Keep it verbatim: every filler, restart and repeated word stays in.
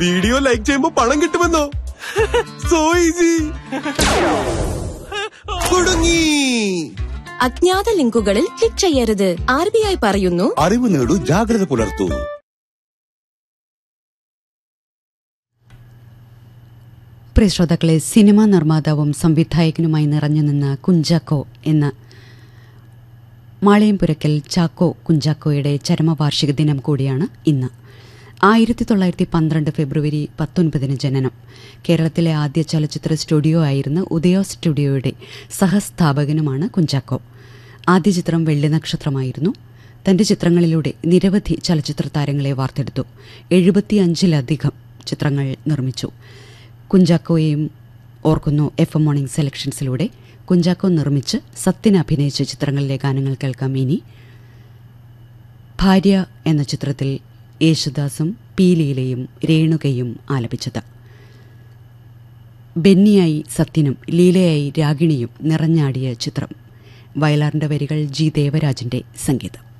Video like ചെയ്യുമ്പോ പണം കിട്ടുമെന്നോ? So easy. കുടുങ്ങി. അജ്ഞാത ലിങ്കുകളിൽ ക്ലിക്ക് ചെയ്യരുത്. ആർ ബി ഐ പറയുന്നു, അറിവ് നേടൂ, ജാഗ്രത പുലർത്തൂ. പ്രിയ ശ്രോതാക്കളെ, സിനിമാ നിർമ്മാതാവും സംവിധായകനുമായി നിറഞ്ഞുനിന്ന കുഞ്ചാക്കോ എന്ന മാളയംപുരക്കൽ ചാക്കോ കുഞ്ചാക്കോയുടെ ചരമവാർഷിക ദിനം കൂടിയാണ് ഇന്ന്. ആയിരത്തി തൊള്ളായിരത്തി പന്ത്രണ്ട് ഫെബ്രുവരി പത്തൊൻപതിന് ജനനം. കേരളത്തിലെ ആദ്യ ചലച്ചിത്ര സ്റ്റുഡിയോ ആയിരുന്ന ഉദയ സ്റ്റുഡിയോയുടെ സഹസ്ഥാപകനുമാണ് കുഞ്ചാക്കോ. ആദ്യ ചിത്രം വെള്ളിനക്ഷത്രമായിരുന്നു. തന്റെ ചിത്രങ്ങളിലൂടെ നിരവധി ചലച്ചിത്ര താരങ്ങളെ വാർത്തെടുത്തു. എഴുപത്തിയഞ്ചിലധികം ചിത്രങ്ങൾ നിർമ്മിച്ചു. കുഞ്ചാക്കോയെയും ഓർക്കുന്നു എഫ് എം മോർണിംഗ് സെലക്ഷൻസിലൂടെ. കുഞ്ചാക്കോ നിർമ്മിച്ച് സത്യൻ അഭിനയിച്ച ചിത്രങ്ങളിലെ ഗാനങ്ങൾ കേൾക്കാം ഇനി. ഭാര്യ എന്ന ചിത്രത്തിൽ യേശുദാസും പി ലീലയും രേണുകയും ആലപിച്ചത്. ബെന്നിയായി സത്യനും ലീലയായി രാഗിണിയും നിറഞ്ഞാടിയ ചിത്രം. വയലാറിന്റെ വരികൾ ജി ദേവരാജന്റെ സംഗീതം.